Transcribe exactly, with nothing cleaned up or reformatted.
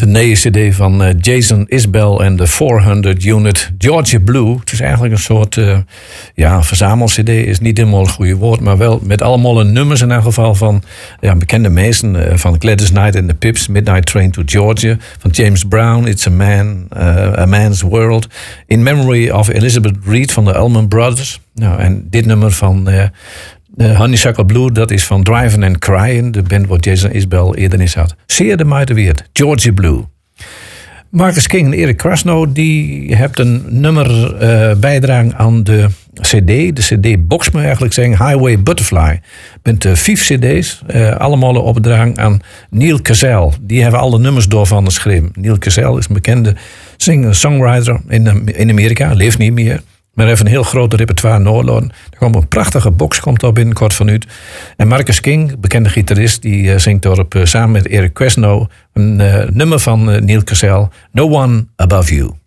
De nieuwe cd van uh, Jason Isbell en de vierhonderd unit Georgia Blue. Het is eigenlijk een soort uh, ja, verzamel-cd, is niet helemaal een goede woord, maar wel met allemaal nummers in elk geval van ja, bekende meesten. Uh, van Gladys Knight and the Pips, Midnight Train to Georgia. Van James Brown, It's a Man, uh, A Man's World. In Memory of Elizabeth Reed van de Allman Brothers. Nou, en dit nummer van uh, uh, Honeysuckle Blue, dat is van Drivin' and Cryin', de band waar Jason Isbell eerder in zat. Zeer de moeite waard, Georgia Blue. Marcus King en Eric Krasno, die hebben een nummer uh, bijdragen aan de cd. De cd box me eigenlijk zeggen, Highway Butterfly. Bent uh, vijf cd's, uh, allemaal opgedragen aan Neil Cassell. Die hebben alle nummers door van geschreven. Neil Cassell is een bekende singer-songwriter in, in Amerika, leeft niet meer. Maar heeft een heel groot repertoire Noorloon. Er komt een prachtige box, komt al binnenkort van uit. En Marcus King, bekende gitarist, die uh, zingt daarop uh, samen met Eric Krasno een uh, nummer van uh, Neil Cassell, No One Above You.